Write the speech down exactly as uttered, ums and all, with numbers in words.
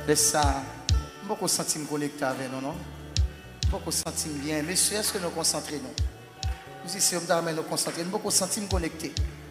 Laisse ça. Je ne peux pas sentir me connecter avec nous, non? Je ne peux pas sentir bien. Monsieur, est-ce que nous concentrons nous? Nous ici, on nous concentrer. Je ne peux pas sentir me connecter.